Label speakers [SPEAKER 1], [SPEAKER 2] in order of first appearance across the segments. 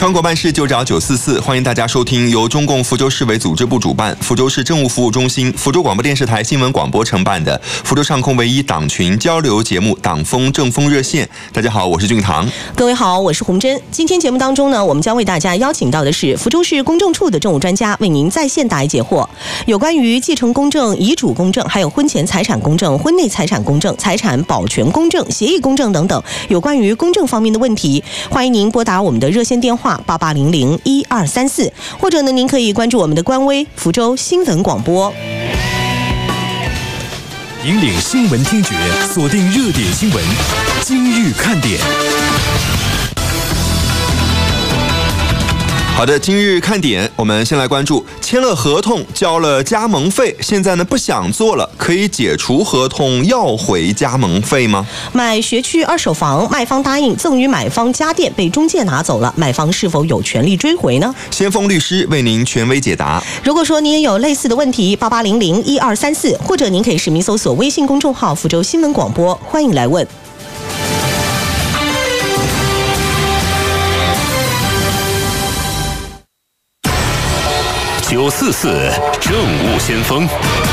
[SPEAKER 1] 全国办事就找944，欢迎大家收听由中共福州市委组织部主办、福州市政务服务中心、福州广播电视台新闻广播承办的福州上空唯一党群交流节目《党风政风热线》。大家好，我是俊堂。
[SPEAKER 2] 各位好，我是洪珍。今天节目当中呢，我们将为大家邀请到的是福州市公证处的政务专家，为您在线答疑解惑，有关于继承公证、遗嘱公证，还有婚前财产公证、婚内财产公证、财产保全公证、协议公证等等有关于公证方面的问题，欢迎您拨打我们的热线电话88001234，或者呢，您可以关注我们的官微福州新闻广播。
[SPEAKER 3] 引领新闻听觉，锁定热点新闻，今日看点。
[SPEAKER 1] 好的，今日看点，我们先来关注签了合同交了加盟费，现在呢不想做了，可以解除合同要回加盟费吗？
[SPEAKER 2] 买学区二手房，卖方答应赠与买方家电被中介拿走了，买方是否有权利追回呢？
[SPEAKER 1] 先锋律师为您权威解答。
[SPEAKER 2] 如果说您也有类似的问题，88001234，或者您可以实名搜索微信公众号福州新闻广播，欢迎来问。
[SPEAKER 3] 944政务先锋。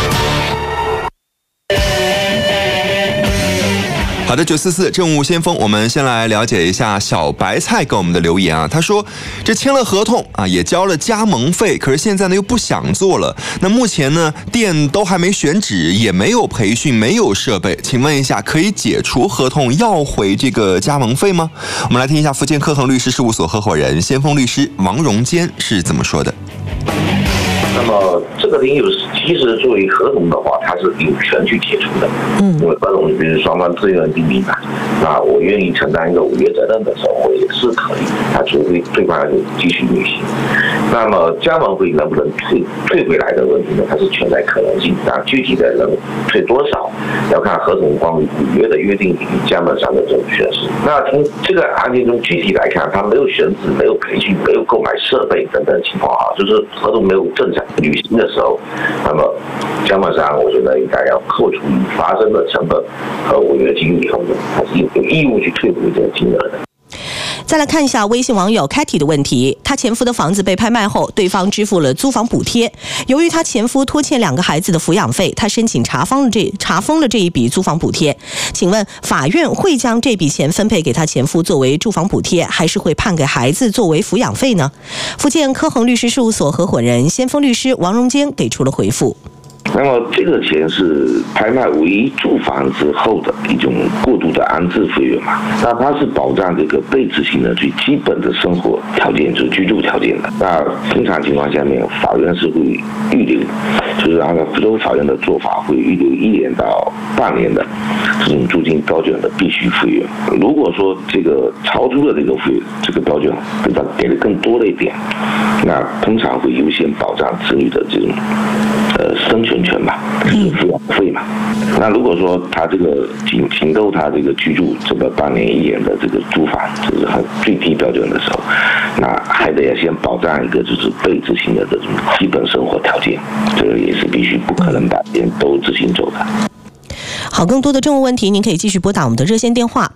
[SPEAKER 1] 好的，944政务先锋，我们先来了解一下小白菜给我们的留言啊。他说，这签了合同啊，也交了加盟费，可是现在呢又不想做了。那目前呢店都还没选址，也没有培训，没有设备，请问一下，可以解除合同要回这个加盟费吗？我们来听一下福建科恒律师事务所合伙人、先锋律师王荣坚是怎么说的。
[SPEAKER 4] 那么这个领有，其实作为合同的话，它是有权去解除的。因为合同比如双方自愿订立嘛，那我愿意承担一个违约责任的时候，我也是可以，他除非对方就继续履行。那么加盟费能不能退回来的问题呢？它是存在可能性，那具体的能退多少，要看合同方履约的约定与加盟商的这种宣示。那从这个案件中具体来看，他没有选址、没有培训、没有购买设备等等情况啊，就是合同没有正常履行的时候，那么加盟商我觉得应该要扣除发生的成本和违约金以后呢，还是有义务去退回这个金额的。
[SPEAKER 2] 再来看一下微信网友 Katy 的问题，她前夫的房子被拍卖后，对方支付了租房补贴。由于她前夫拖欠2个孩子的抚养费，她申请查封了这一笔租房补贴。请问法院会将这笔钱分配给她前夫作为住房补贴，还是会判给孩子作为抚养费呢？福建科恒律师事务所合伙人、先锋律师王荣坚给出了回复。
[SPEAKER 4] 那么这个钱是拍卖唯一住房之后的一种过渡的安置费用嘛？那它是保障这个被执行的最基本的生活条件，就是居住条件的。那通常情况下面，法院是会预留，就是按照福州法院的做法，会预留1年到半年的这种租金标准的必须费用。如果说这个超出了这个标准，给的更多了一点，那通常会优先保障子女的这种生存权吧，就是抚养费嘛。那如果说他这个仅够他这个居住这个半年1年的这个租房，就是很最低标准的时候，那还得要先保障一个就是被执行的这种基本生活条件，这个也是必须不可能把钱都执行走的。
[SPEAKER 2] 好，更多的政务问题，您可以继续拨打我们的热线电话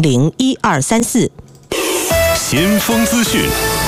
[SPEAKER 2] 88001234。
[SPEAKER 3] 先锋资讯。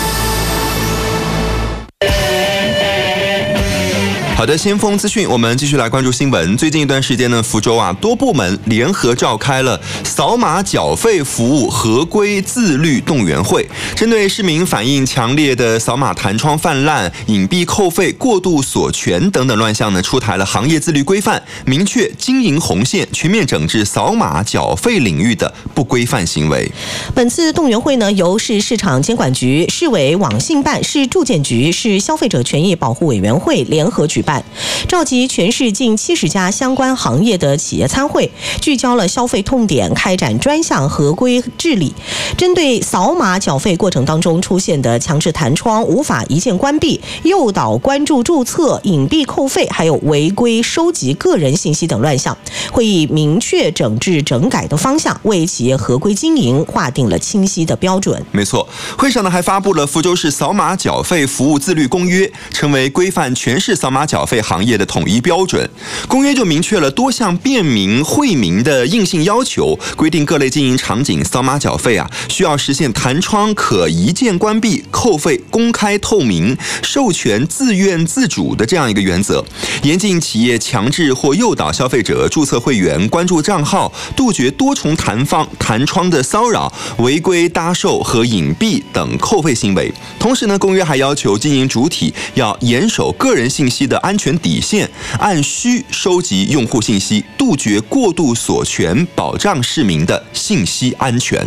[SPEAKER 1] 好的，先锋资讯，我们继续来关注新闻。最近一段时间呢，福州多部门联合召开了扫码缴费服务合规自律动员会，针对市民反映强烈的扫码弹窗泛滥、隐蔽扣费、过度索权等等乱象呢，出台了行业自律规范，明确经营红线，全面整治扫码缴费领域的不规范行为。
[SPEAKER 2] 本次动员会呢，由市市场监管局、市委网信办、市住建局、市消费者权益保护委员会联合举办，召集全市近70家相关行业的企业参会，聚焦了消费痛点，开展专项合规治理。针对扫码缴费过程当中出现的强制弹窗、无法一键关闭、诱导关注注册、隐蔽扣费，还有违规收集个人信息等乱象，会以明确整治整改的方向，为企业合规经营划定了清晰的标准。
[SPEAKER 1] 没错，会上呢还发布了福州市扫码缴费服务自律公约，成为规范全市扫码缴费行业的统一标准。公约就明确了多项便民惠民的硬性要求， 规定各类经营场景扫码缴费需要实现弹窗可一键关闭、扣费公开透明、授权自愿自主的这样一个原则，严禁企业强制或诱导消费者注册会员、关注账号，杜绝多重弹窗的骚扰、违规搭售和隐蔽等扣费行为。同时呢，公约还要求经营主体要严守个人信息的安全底线，按需收集用户信息，杜绝过度锁权，保障市民的信息安全。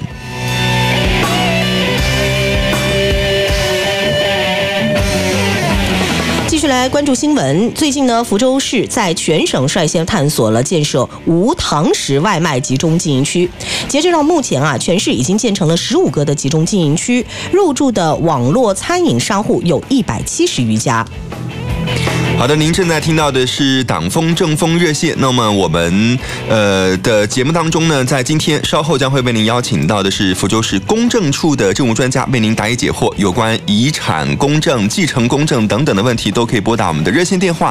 [SPEAKER 2] 继续来关注新闻。最近呢，福州市在全省率先探索了建设无堂食外卖集中经营区。截至到目前全市已经建成了15个的集中经营区，入驻的网络餐饮商户有170余家。
[SPEAKER 1] 好的，您正在听到的是党风政风热线。那么我们的节目当中呢，在今天稍后将会为您邀请到的是福州市公证处的政务专家，为您答疑解惑。有关遗产公证、继承公证等等的问题，都可以拨打我们的热线电话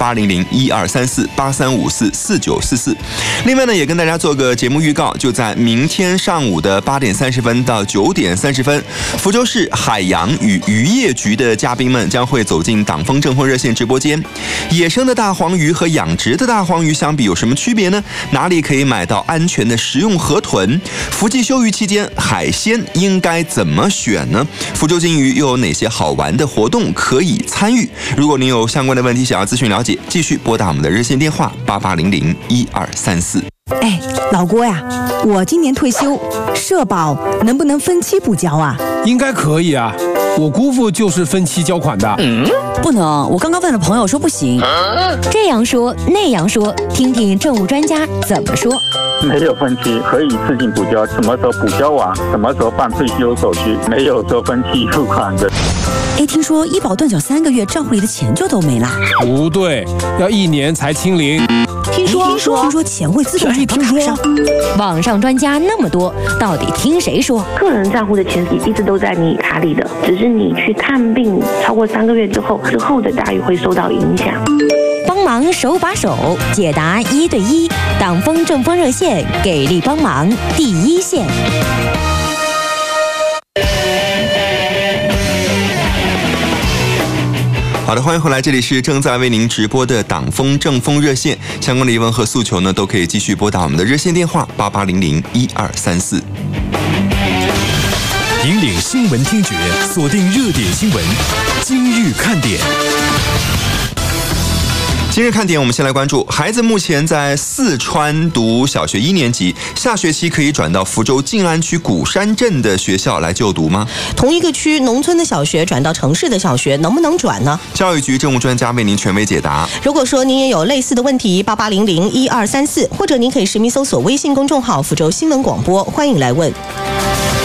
[SPEAKER 1] 8800-1234-8354-4944。另外呢，也跟大家做个节目预告，就在明天上午的8点30分到9点30分，福州市海洋与渔业局的嘉宾们将会走进党风政风热线直播间。野生的大黄鱼和养殖的大黄鱼相比有什么区别呢？哪里可以买到安全的食用河豚？福季休渔期间海鲜应该怎么选呢？福州金鱼又有哪些好玩的活动可以参与？如果您有相关的问题想要咨询了解，继续拨打我们的热线电话8800-1234。
[SPEAKER 5] 哎，老郭呀，我今年退休，社保能不能分期补交啊？
[SPEAKER 6] 应该可以啊，我姑父就是分期交款的。
[SPEAKER 7] 不能，我刚刚问了朋友说不行。这样说那样说，听听政务专家怎么说。
[SPEAKER 8] 没有分期，可以自行补交，什么时候补交完，什么时候办退休手续，没有说分期付款的。
[SPEAKER 7] 哎，听说医保断缴3个月，账户里的钱就都没了。
[SPEAKER 6] 不对，要1年才清零。
[SPEAKER 5] 听说钱会自动转到卡上。
[SPEAKER 7] 网上专家那么多，到底听谁说？
[SPEAKER 9] 个人账户的钱一直都在你卡里的，只是你去看病超过3个月之后的待遇会受到影响。
[SPEAKER 7] 帮忙手把手解答1对1，党风政风热线给力帮忙第一线。
[SPEAKER 1] 好的，欢迎回来，这里是正在为您直播的党风政风热线，相关的疑问和诉求呢，都可以继续拨打我们的热线电话8800-1234。
[SPEAKER 3] 引领新闻听觉，锁定热点新闻，今日看点。
[SPEAKER 1] 今日看点，我们先来关注孩子目前在四川读小学1年级，下学期可以转到福州静安区鼓山镇的学校来就读吗？
[SPEAKER 2] 同一个区农村的小学转到城市的小学，能不能转呢？
[SPEAKER 1] 教育局政务专家为您权威解答。
[SPEAKER 2] 如果说您也有类似的问题，8800-1234，或者您可以实名搜索微信公众号福州新闻广播，欢迎来问。